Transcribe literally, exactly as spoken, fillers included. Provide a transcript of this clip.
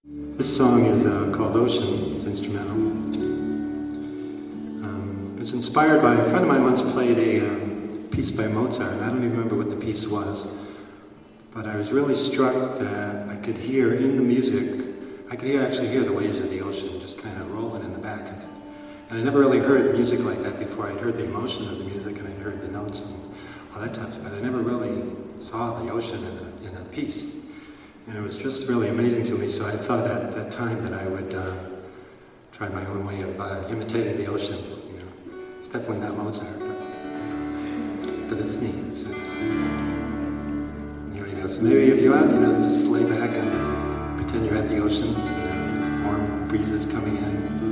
This song is uh, called Ocean. It's instrumental. Um, it's inspired by a friend of mine once played a um, piece by Mozart. I don't even remember what the piece was, but I was really struck that I could hear in the music, I could hear actually hear the waves of the ocean just kind of rolling in the back. And I never really heard music like that before. I'd heard the emotion of the music and I'd heard the notes and all that type of stuff, but I never really saw the ocean in a, in a piece. And it was just really amazing to me, so I thought at that time that I would uh, try my own way of uh, imitating the ocean. You know, it's definitely not Mozart, but, but it's me. So here we go. So maybe if you're out, you know, just lay back and pretend you're at the ocean. You know, warm breezes coming in.